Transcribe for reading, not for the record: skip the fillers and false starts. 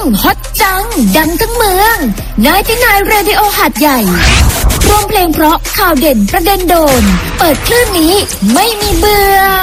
ฮอตจังดังทั้งเมือง99 Radio หาดใหญ่รวมเพลงเพราะข่าวเด่นประเด็นโดนเปิดคลื่นนี้ไม่มีเบื่อ